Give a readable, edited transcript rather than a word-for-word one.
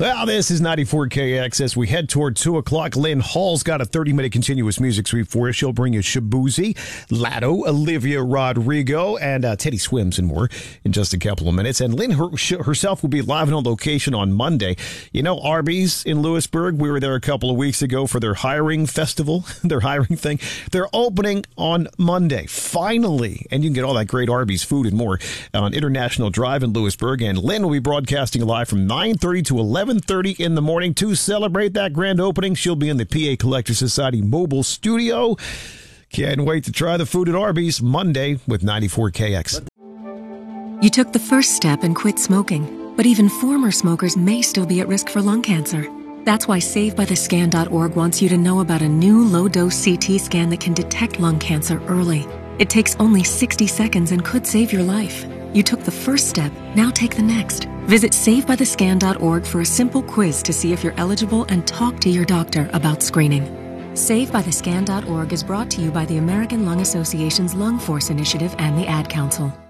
Well, this is 94KX as we head toward 2 o'clock. Lynn Hall's got a 30-minute continuous music suite for us. She'll bring you Shabuzi, Lado, Olivia Rodrigo, and Teddy Swims and more in just a couple of minutes. And Lynn herself will be live and on location on Monday. You know, Arby's in Lewisburg, we were there a couple of weeks ago for their hiring festival, their hiring thing. They're opening on Monday, finally. And you can get all that great Arby's food and more on International Drive in Lewisburg. And Lynn will be broadcasting live from 9:30 to 11:30 in the morning to celebrate that grand opening. She'll be in the PA Collector Society mobile studio. Can't wait to try the food at Arby's Monday with 94KX. You took the first step and quit smoking, but even former smokers may still be at risk for lung cancer. That's why SaveByTheScan.org wants you to know about a new low-dose CT scan that can detect lung cancer early. It takes only 60 seconds and could save your life. You took the first step, now take the next. Visit SaveByTheScan.org for a simple quiz to see if you're eligible and talk to your doctor about screening. SaveByTheScan.org is brought to you by the American Lung Association's Lung Force Initiative and the Ad Council.